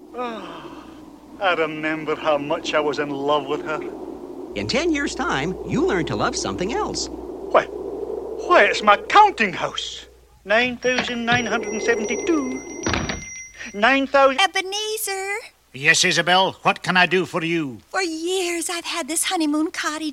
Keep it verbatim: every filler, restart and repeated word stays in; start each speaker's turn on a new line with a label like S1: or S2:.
S1: Oh, I remember how much I was in love with her.
S2: In ten years' time, you learn to love something else.
S1: Why, why, it's my counting house. nine thousand nine hundred seventy-two. nine thousand...
S3: Ebenezer!
S4: Yes, Isabel, what can I do for you?
S3: For years I've had this honeymoon cottage